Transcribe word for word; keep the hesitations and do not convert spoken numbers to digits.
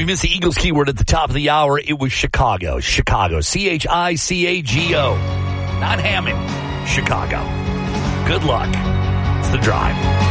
you missed the Eagles keyword at the top of the hour, it was Chicago. Chicago. C H I C A G O. Not Hammond. Chicago. Good luck. It's The Drive.